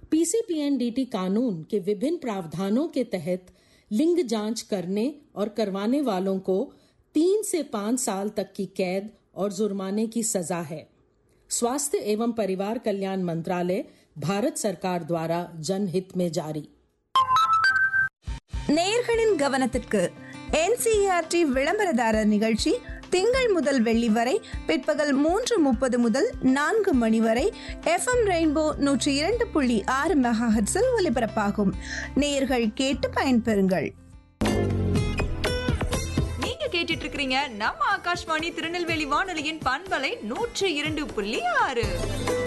PCPNDT कानून के विभिन्न प्रावधानों के तहत लिंग जांच करने और करवाने वालों को 3 से 5 साल तक की कैद और जुर्माने की सजा है। स्वास्थ्य एवं परिवार कल्याण मंत्रालय, भारत सरकार द्वारा जनहित में जारी। நேயர்களின் கவனத்திற்கு என்சிஇஆர்டி விளம்பரதாரர் நிகழ்ச்சி திங்கள் முதல் வெள்ளி வரை பிற்பகல் 3:30 முதல் 4 மணி வரை FM ரெயின்போ 102.6 மெகாஹெர்ட்ஸில் ஒலிபரப்பாகும். நேயர்கள் கேட்டு பயன்பெறுங்கள். கேட்டுட்டு இருக்கீங்க நம்ம ஆகாஷ்வாணி திருநெல்வேலி வானொலியின் பண்பலை 102.6.